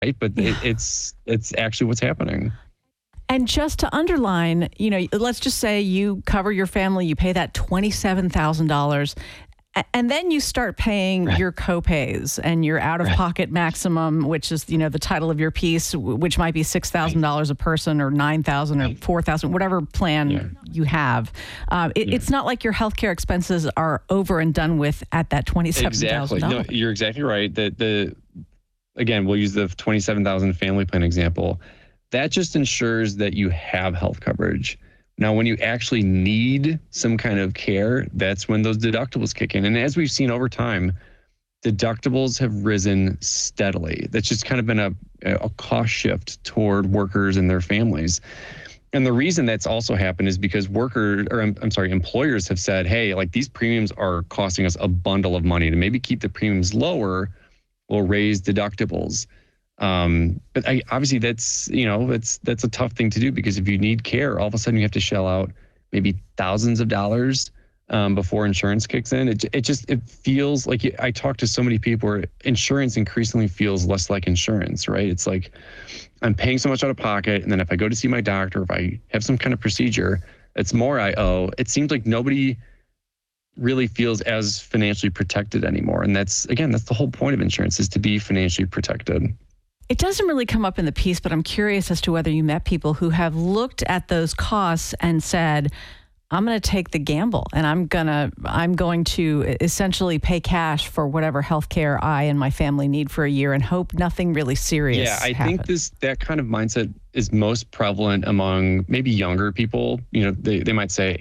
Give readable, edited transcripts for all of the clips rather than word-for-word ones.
But it's actually what's happening. And just to underline, let's just say you cover your family, you pay that $27,000. And then you start paying your copays and your out-of-pocket maximum, which is, the title of your piece, which might be $6,000 a person or $9,000 or $4,000, whatever plan you have. It's not like your healthcare expenses are over and done with at that $27,000. Exactly. No, you're exactly right. Again, we'll use the $27,000 family plan example. That just ensures that you have health coverage. Now, when you actually need some kind of care, that's when those deductibles kick in. And as we've seen over time, deductibles have risen steadily. That's just kind of been a cost shift toward workers and their families. And the reason that's also happened is because employers have said, hey, like these premiums are costing us a bundle of money. To maybe keep the premiums lower, we'll raise deductibles. But obviously that's a tough thing to do, because if you need care, all of a sudden you have to shell out maybe thousands of dollars before insurance kicks in. It feels like, I talk to so many people where insurance increasingly feels less like insurance, right? It's like I'm paying so much out of pocket, and then if I go to see my doctor, if I have some kind of procedure, it's more I owe. It seems like nobody really feels as financially protected anymore. And that's the whole point of insurance, is to be financially protected. It doesn't really come up in the piece, but I'm curious as to whether you met people who have looked at those costs and said, I'm going to take the gamble, and I'm going to essentially pay cash for whatever health care I and my family need for a year and hope nothing really serious happens. Think that kind of mindset is most prevalent among maybe younger people. They might say,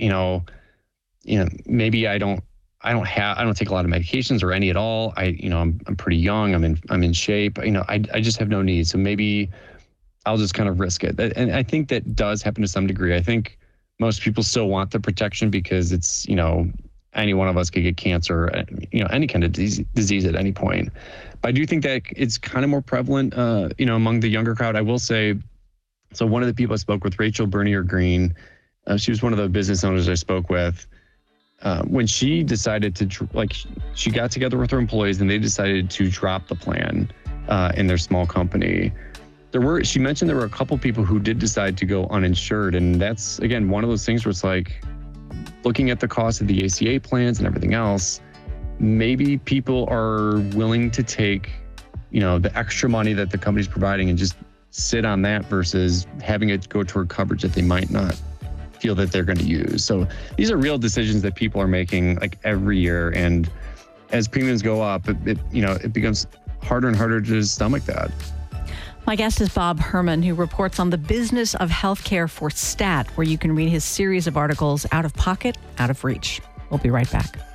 maybe I don't take a lot of medications or any at all. I'm pretty young. I'm in shape. I just have no need. So maybe I'll just kind of risk it. And I think that does happen to some degree. I think most people still want the protection because it's, any one of us could get cancer, any kind of disease at any point. But I do think that it's kind of more prevalent, among the younger crowd. I will say, so one of the people I spoke with, Rachel Bernier Green, she was one of the business owners I spoke with. When she decided she got together with her employees and they decided to drop the plan in their small company. She mentioned there were a couple people who did decide to go uninsured. And that's, again, one of those things where it's like, looking at the cost of the ACA plans and everything else, maybe people are willing to take, the extra money that the company's providing and just sit on that versus having it go toward coverage that they might not feel that they're going to use. So these are real decisions that people are making like every year. And as premiums go up, it becomes harder and harder to stomach that. My guest is Bob Herman, who reports on the business of healthcare for STAT, where you can read his series of articles, Out of Pocket, Out of Reach. We'll be right back.